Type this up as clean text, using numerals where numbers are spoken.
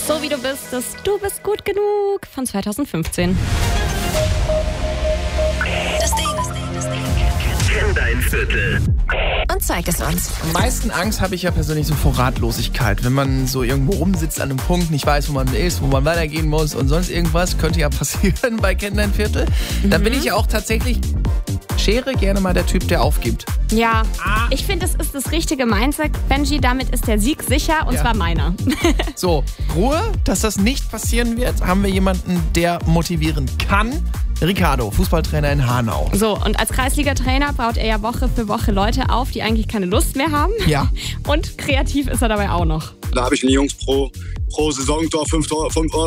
So wie du bist, ist Du bist gut genug von 2015. Das Ding. Kenn dein Viertel. Und zeig es uns. Am meisten Angst habe ich ja persönlich so vor Ratlosigkeit. Wenn man so irgendwo rumsitzt an einem Punkt, nicht weiß, wo man ist, wo man weitergehen muss und sonst irgendwas, könnte ja passieren bei Kenn dein Viertel. Dann bin ich ja auch tatsächlich, Schere, gerne mal der Typ, der aufgibt. Ja, ich finde, es ist das richtige Mindset, Benji. Damit ist der Sieg sicher, und zwar meiner. So, Ruhe, dass das nicht passieren wird, haben wir jemanden, der motivieren kann. Ricardo, Fußballtrainer in Hanau. So, und als Kreisliga-Trainer baut er ja Woche für Woche Leute auf, die eigentlich keine Lust mehr haben. Ja. Und kreativ ist er dabei auch noch. Da habe ich den Jungs pro Saisontor 5 Euro